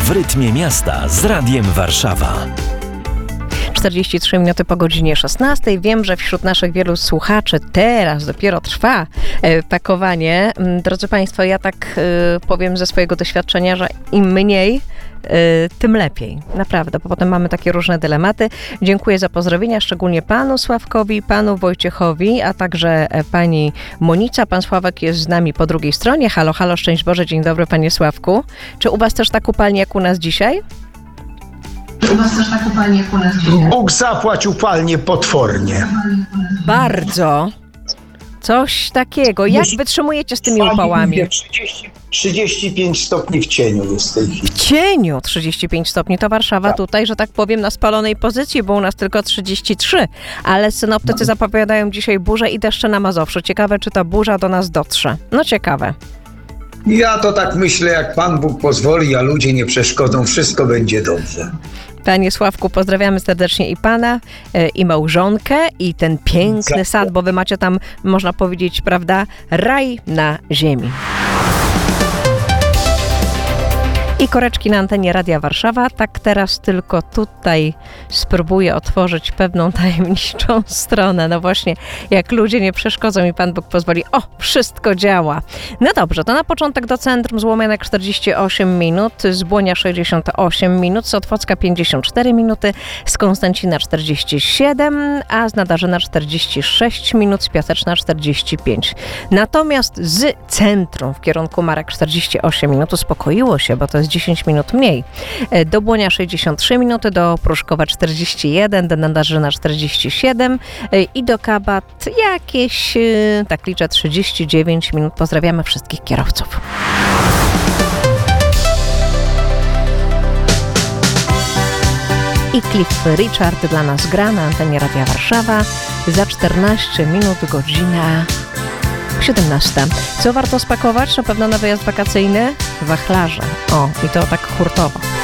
W rytmie miasta z Radiem Warszawa. 43 minuty po godzinie 16. Wiem, że wśród naszych wielu słuchaczy teraz dopiero trwa pakowanie. Drodzy Państwo, ja tak powiem ze swojego doświadczenia, że im mniej, tym lepiej. Naprawdę, bo potem mamy takie różne dylematy. Dziękuję za pozdrowienia, szczególnie panu Sławkowi, panu Wojciechowi, a także pani Monice. Pan Sławek jest z nami po drugiej stronie. Halo, halo, szczęść Boże, dzień dobry, panie Sławku. Czy u was też tak upalnie jak u nas dzisiaj? Bóg zapłać upalnie potwornie. Bardzo. Coś takiego. Jak wytrzymujecie z tymi upałami? 35 stopni w cieniu jest w tej chwili. W cieniu 35 stopni. To Warszawa tutaj, że tak powiem, na spalonej pozycji, bo u nas tylko 33. Ale synoptycy zapowiadają dzisiaj burzę i deszcze na Mazowszu. Ciekawe, czy ta burza do nas dotrze. No ciekawe. Ja to tak myślę, jak Pan Bóg pozwoli, a ludzie nie przeszkodzą, wszystko będzie dobrze. Panie Sławku, pozdrawiamy serdecznie i pana, i małżonkę, i ten piękny sad, bo wy macie tam, można powiedzieć, prawda, raj na ziemi. I koreczki na antenie Radia Warszawa. Tak teraz tylko tutaj spróbuję otworzyć pewną tajemniczą stronę. No właśnie, jak ludzie nie przeszkodzą i Pan Bóg pozwoli. O, wszystko działa. No dobrze, to na początek do centrum Złomianek 48 minut, z Błonia 68 minut, z Otwocka 54 minuty, z Konstancina 47, a z Nadarzyna 46 minut, z Piaseczna 45. Natomiast z centrum w kierunku Marek 48 minut uspokoiło się, bo to jest 10 minut mniej. Do Błonia 63 minuty, do Pruszkowa 41, do Nadarzyna 47 i do Kabat jakieś, tak liczę, 39 minut. Pozdrawiamy wszystkich kierowców. I Cliff Richard dla nas gra na antenie Radia Warszawa. Za 14 minut godzina 17. Co warto spakować? Na pewno na wyjazd wakacyjny? Wachlarze. O, i to tak hurtowo.